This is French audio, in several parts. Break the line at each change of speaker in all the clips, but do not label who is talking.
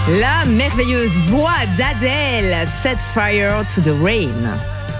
La merveilleuse voix d'Adèle, Set Fire to the Rain.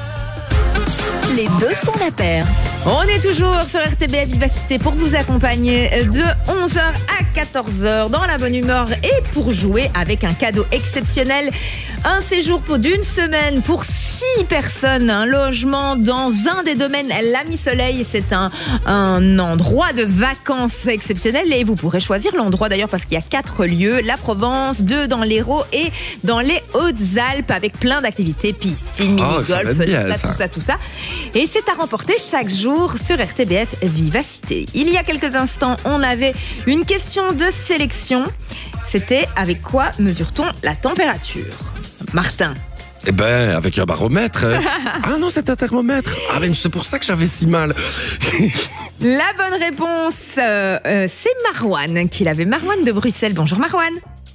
Les deux font la paire.
On est toujours sur RTBF Vivacité pour vous accompagner de 11h à 14h dans la bonne humeur et pour jouer avec un cadeau exceptionnel. Un séjour d'une semaine pour 6 personnes, un logement dans un des domaines l'Ami Soleil. C'est un endroit de vacances exceptionnel et vous pourrez choisir l'endroit d'ailleurs parce qu'il y a 4 lieux, la Provence, 2 dans l'Hérault et dans les Hautes-Alpes avec plein d'activités, piscine, mini-golf, tout ça. Et c'est à remporter chaque jour sur RTBF Vivacité. Il y a quelques instants, on avait une question de sélection. C'était avec quoi mesure-t-on la température ? Martin.
Eh ben, avec un baromètre. Ah non, c'est un thermomètre. Ah mais c'est pour ça que j'avais si mal.
La bonne réponse, c'est Marouane qui l'avait. Marouane de Bruxelles. Bonjour Marouane.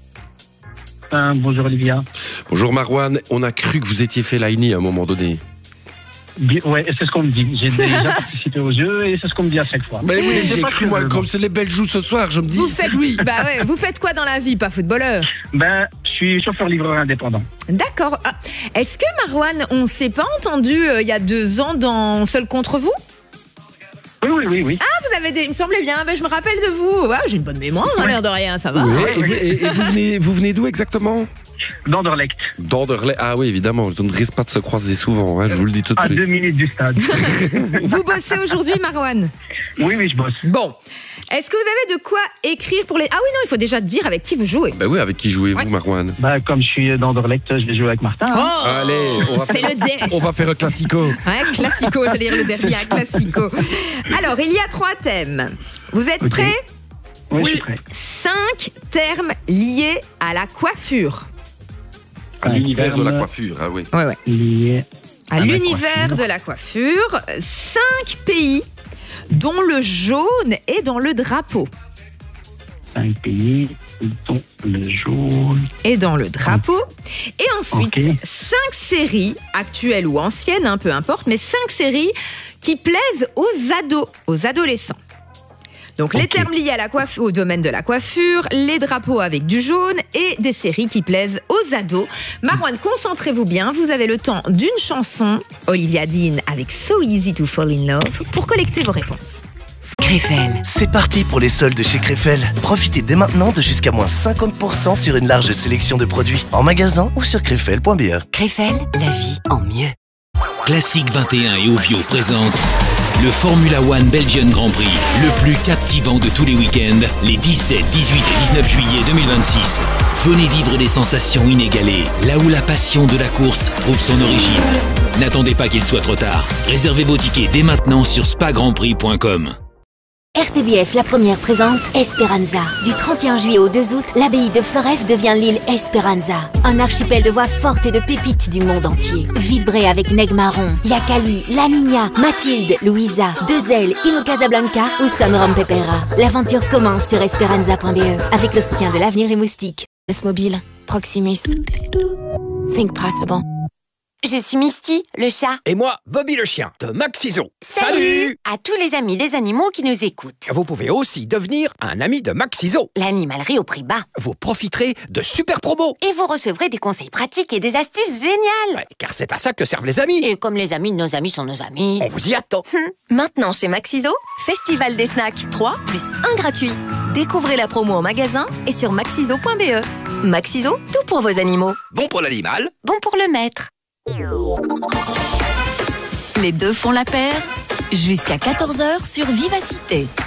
Bonjour Olivia.
Bonjour Marouane. On a cru que vous étiez fait l'AINI à un moment donné.
Ouais, c'est ce qu'on me dit. J'ai déjà participé au jeu et c'est ce qu'on me dit à chaque fois.
Mais oui, j'ai cru moi, comme c'est les belles joues ce soir, je me dis c'est lui.
Bah ouais, vous faites quoi dans la vie, pas footballeur ?
Je suis chauffeur-livreur indépendant.
D'accord. Est-ce que Marouane, on s'est pas entendu il y a 2 ans dans Seul contre vous ?
Oui.
Ah, il me semblait bien, je me rappelle de vous. Ouais, j'ai une bonne mémoire, l'air de rien, ça va.
Oui, et vous venez d'où exactement ?
D'Anderlecht.
D'Anderlecht, ah oui, évidemment, on ne risque pas de se croiser souvent, hein, je vous le dis tout de suite.
À 2 minutes du stade.
Vous bossez aujourd'hui, Marouane ?
Oui, je bosse.
Bon, est-ce que vous avez de quoi écrire pour les... Ah oui, non, il faut déjà dire avec qui vous jouez.
Ben oui, avec qui jouez-vous, Marouane ?
Comme je suis d'Anderlecht, je vais jouer avec Martin.
Oh,
allez, on va faire un classico.
Ouais, classico, j'allais dire le derby, un classico. Alors, il y a 3 thèmes. Vous êtes prêts ?
Oui, je suis prêt.
5 termes liés à la coiffure.
À l'univers de la coiffure, ah oui.
Ouais.
Lié
à l'univers de la coiffure. 5 pays dont le jaune est dans le drapeau.
5 pays dont le jaune
et dans le drapeau. Et ensuite, 5 séries, actuelles ou anciennes, peu importe, mais 5 séries qui plaisent aux ados, aux adolescents. Donc les termes liés à la coiffure, au domaine de la coiffure, les drapeaux avec du jaune et des séries qui plaisent aux ados. Marouane, concentrez-vous bien, vous avez le temps d'une chanson, Olivia Dean avec So Easy to Fall in Love, pour collecter vos réponses.
Krefel.
C'est parti pour les soldes chez Krefel. Profitez dès maintenant de jusqu'à moins 50% sur une large sélection de produits en magasin ou sur krefel.be.
Krefel, la vie en mieux.
Classique 21 et Ovio présentent le Formula One Belgian Grand Prix, le plus captivant de tous les week-ends, les 17, 18 et 19 juillet 2026. Venez vivre des sensations inégalées, là où la passion de la course trouve son origine. N'attendez pas qu'il soit trop tard. Réservez vos tickets dès maintenant sur spagrandprix.com.
RTBF, la première, présente Esperanza. Du 31 juillet au 2 août, l'abbaye de Floreffe devient l'île Esperanza. Un archipel de voix fortes et de pépites du monde entier. Vibrez avec Neg Marron, Yakali, La Niña, Mathilde, Louisa, Deux-Ailes, Ino Casablanca ou Son Rom Pepera. L'aventure commence sur esperanza.be avec le soutien de l'Avenir et Moustique. Mobile, Proximus. Think possible. Je suis Misty, le chat.
Et moi, Bobby le chien, de Maxiso. Salut
à tous les amis des animaux qui nous écoutent.
Vous pouvez aussi devenir un ami de Maxiso.
L'animalerie au prix bas.
Vous profiterez de super promos.
Et vous recevrez des conseils pratiques et des astuces géniales.
Ouais, car c'est à ça que servent les amis.
Et comme les amis de nos amis sont nos amis,
on vous y attend.
Maintenant chez Maxiso, Festival des snacks 3 plus 1 gratuit. Découvrez la promo en magasin et sur maxiso.be. Maxiso, tout pour vos animaux.
Bon pour l'animal,
bon pour le maître.
Les deux font la paire, jusqu'à 14h sur Vivacité.